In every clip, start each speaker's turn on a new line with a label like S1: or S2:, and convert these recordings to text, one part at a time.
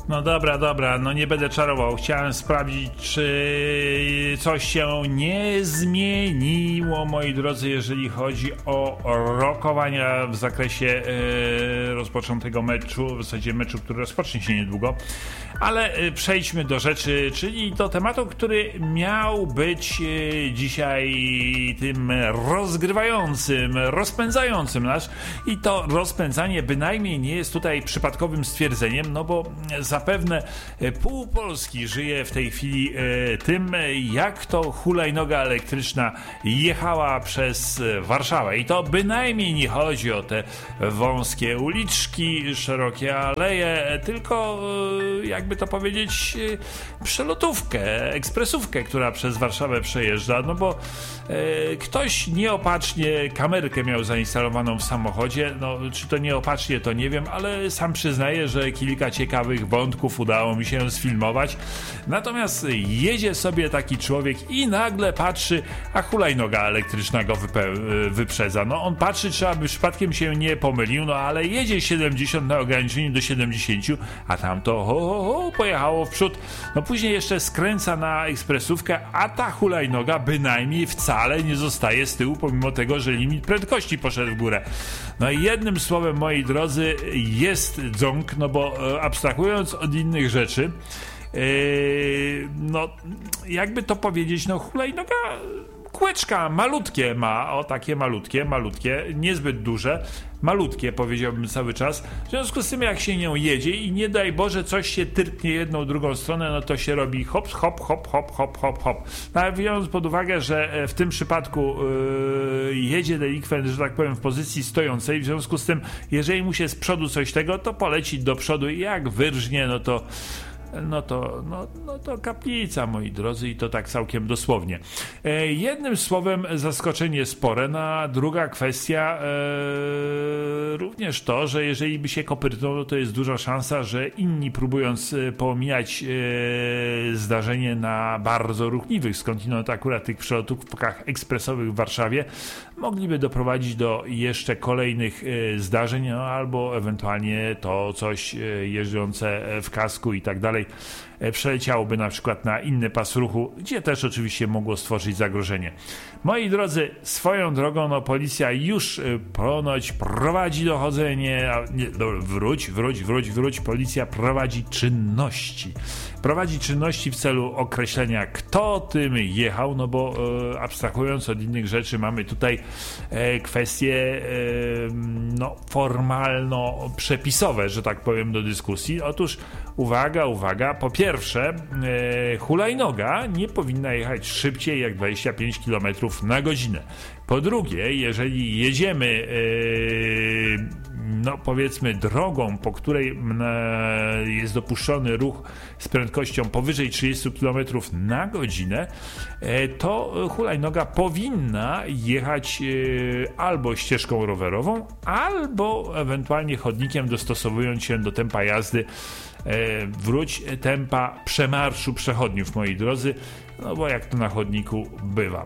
S1: No dobra, no nie będę czarował. Chciałem sprawdzić, czy coś się nie zmieniło, moi drodzy, jeżeli chodzi o rokowania w zakresie rozpoczętego meczu, w zasadzie meczu, który rozpocznie się niedługo. Ale przejdźmy do rzeczy, czyli do tematu, który miał być dzisiaj tym rozgrywającym, rozpędzającym nas. I to rozpędzanie bynajmniej nie jest tutaj przypadkowym stwierdzeniem, no bo zapewne pół Polski żyje w tej chwili tym, jak to hulajnoga elektryczna jechała przez Warszawę. I to bynajmniej nie chodzi o te wąskie uliczki, szerokie aleje, tylko jakby to powiedzieć, przelotówkę, ekspresówkę, która przez Warszawę przejeżdża, no bo ktoś nieopatrznie kamerkę miał zainstalowaną w samochodzie, no czy to nieopatrznie, to nie wiem, ale sam przyznaję, że kilka ciekawych wątków udało mi się sfilmować. Natomiast jedzie sobie taki człowiek i nagle patrzy, a hulajnoga elektryczna go wyprzedza. No on patrzy, czy aby przypadkiem się nie pomylił, no ale jedzie 70 na ograniczeniu do 70, a tamto pojechało w przód. No później jeszcze skręca na ekspresówkę, a ta hulajnoga bynajmniej wcale nie zostaje z tyłu, pomimo tego, że limit prędkości poszedł w górę. No i jednym słowem, moi drodzy, jest dzonk, no bo abstrahując od innych rzeczy, no jakby to powiedzieć, no hulajnoga kółeczka malutkie ma, o takie malutkie, niezbyt duże, malutkie powiedziałbym cały czas. W związku z tym jak się nią jedzie i nie daj Boże coś się tyrknie jedną, drugą stronę, no to się robi hop, hop, hop, hop, hop, hop, hop. No, biorąc pod uwagę, że w tym przypadku jedzie delikwent, że tak powiem, w pozycji stojącej, w związku z tym jeżeli mu się z przodu coś tego, to poleci do przodu i jak wyrżnie, no to kaplica, moi drodzy, i to tak całkiem dosłownie. Jednym słowem zaskoczenie spore. A druga kwestia również to, że jeżeli by się kopyrtnął, no to jest duża szansa, że inni, próbując pomijać zdarzenie na bardzo ruchliwych skądinąd akurat tych przelotówkach ekspresowych w Warszawie, mogliby doprowadzić do jeszcze kolejnych zdarzeń, no, albo ewentualnie to coś jeżdżące w kasku i tak dalej przeleciałoby na przykład na inny pas ruchu, gdzie też oczywiście mogło stworzyć zagrożenie. Moi drodzy, swoją drogą, no policja już ponoć prowadzi dochodzenie, wróć, policja prowadzi czynności. Prowadzi czynności w celu określenia, kto tym jechał, no bo abstrahując od innych rzeczy, mamy tutaj kwestie formalno-przepisowe, że tak powiem, do dyskusji. Otóż uwaga, po pierwsze, hulajnoga nie powinna jechać szybciej jak 25 km na godzinę. Po drugie, jeżeli jedziemy powiedzmy drogą, po której jest dopuszczony ruch z prędkością powyżej 30 km na godzinę, to hulajnoga powinna jechać albo ścieżką rowerową, albo ewentualnie chodnikiem, dostosowując się do tempa jazdy, tempa przemarszu przechodniów, moi drodzy, no bo jak to na chodniku bywa.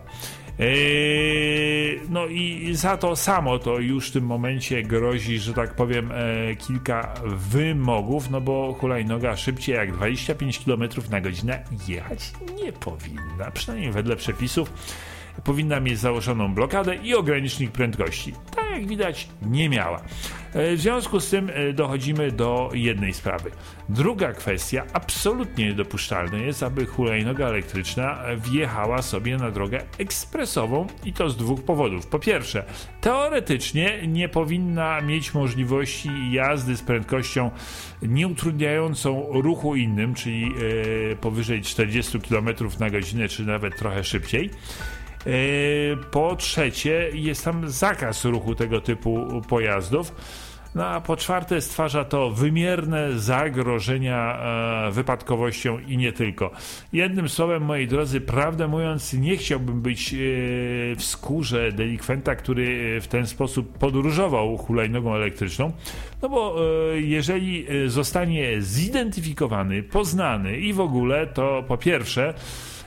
S1: No i za to samo to już w tym momencie grozi, że tak powiem, kilka wymogów, no bo hulajnoga szybciej jak 25 km na godzinę jechać nie powinna, przynajmniej wedle przepisów. Powinna mieć założoną blokadę i ogranicznik prędkości. Tak jak widać, nie miała. W związku z tym dochodzimy do jednej sprawy. Druga kwestia, absolutnie niedopuszczalne jest, aby hulajnoga elektryczna wjechała sobie na drogę ekspresową i to z dwóch powodów. Po pierwsze, teoretycznie nie powinna mieć możliwości jazdy z prędkością nieutrudniającą ruchu innym, czyli powyżej 40 km na godzinę, czy nawet trochę szybciej. Po trzecie, jest tam zakaz ruchu tego typu pojazdów. No a po czwarte, stwarza to wymierne zagrożenia wypadkowością i nie tylko. Jednym słowem, moi drodzy, prawdę mówiąc, nie chciałbym być w skórze delikwenta, który w ten sposób podróżował hulajnogą elektryczną, no bo jeżeli zostanie zidentyfikowany, poznany i w ogóle, to po pierwsze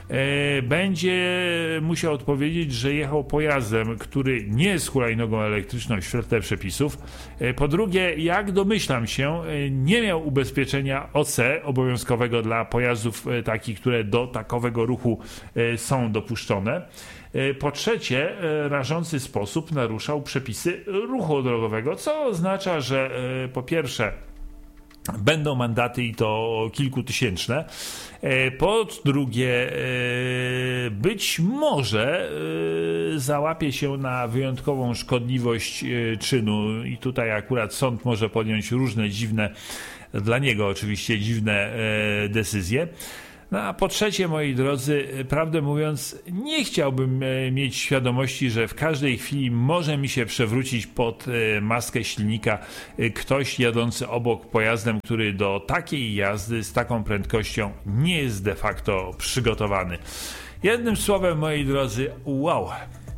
S1: będzie musiał odpowiedzieć, że jechał pojazdem, który nie jest hulajnogą elektryczną w świetle przepisów. Po drugie, jak domyślam się, nie miał ubezpieczenia OC obowiązkowego dla pojazdów takich, które do takowego ruchu są dopuszczone. Po trzecie, rażący sposób naruszał przepisy ruchu drogowego, co oznacza, że po pierwsze będą mandaty i to kilkutysięczne. Po drugie, być może załapie się na wyjątkową szkodliwość czynu i tutaj akurat sąd może podjąć różne dziwne, dla niego oczywiście dziwne decyzje. No a po trzecie, moi drodzy, prawdę mówiąc, nie chciałbym mieć świadomości, że w każdej chwili może mi się przewrócić pod maskę silnika ktoś jadący obok pojazdem, który do takiej jazdy z taką prędkością nie jest de facto przygotowany. Jednym słowem, moi drodzy, wow.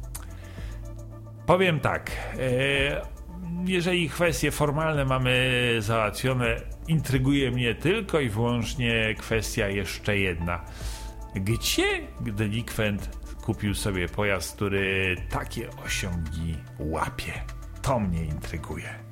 S1: Powiem tak, jeżeli kwestie formalne mamy załatwione, intryguje mnie tylko i wyłącznie kwestia jeszcze jedna. Gdzie delikwent kupił sobie pojazd, który takie osiągi łapie? To mnie intryguje.